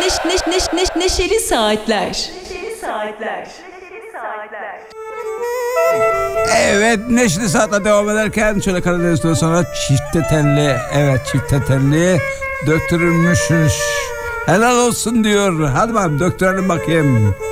Neşeli saatler. Evet, Neşeli Saat'le devam ederken şöyle Karadeniz'den sonra çifte telli, evet çifte telli döktürülmüş. Helal olsun diyor. Hadi bakalım döktürelim bakayım.